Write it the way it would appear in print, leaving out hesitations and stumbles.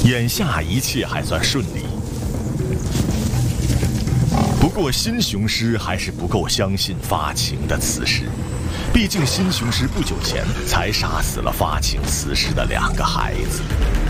眼下一切还算顺利。不过新雄狮还是不够相信发情的雌狮，毕竟新雄狮不久前才杀死了发情雌狮的2个孩子。